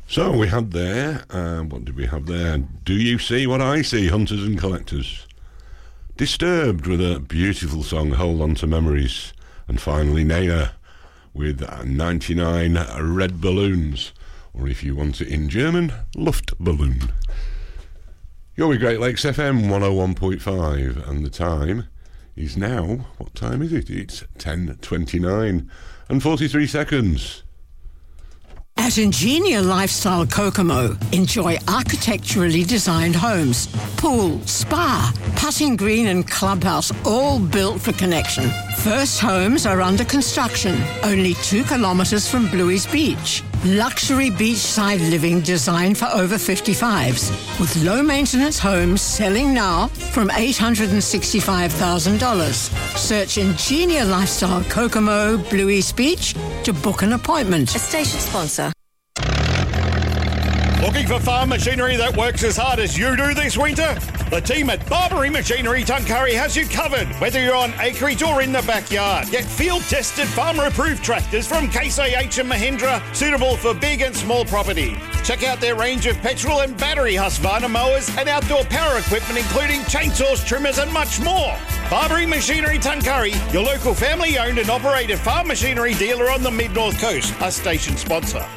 So we had there, what did we have there? Do You See What I See, Hunters and Collectors. Disturbed with a beautiful song, Hold On to Memories. And finally Nena with 99 Red Balloons. Or if you want it in German, Luftballon. You're with Great Lakes FM 101.5 and the time is now, what time is it? It's 10:29 and 43 seconds. At Ingenia Lifestyle Kokomo, enjoy architecturally designed homes, pool, spa, putting green and clubhouse, all built for connection. First homes are under construction, only 2 kilometres from Bluey's Beach. Luxury beachside living designed for over 55s, with low-maintenance homes selling now from $865,000. Search Ingenia Lifestyle Kokomo, Bluey's Beach to book an appointment. A station sponsor. Looking for farm machinery that works as hard as you do this winter? The team at Barbary Machinery Tuncurry has you covered, whether you're on acreage or in the backyard. Get field-tested, farmer-approved tractors from Case IH and Mahindra, suitable for big and small property. Check out their range of petrol and battery Husqvarna mowers and outdoor power equipment, including chainsaws, trimmers and much more. Barbary Machinery Tuncurry, your local family-owned and operated farm machinery dealer on the Mid-North Coast, a station sponsor.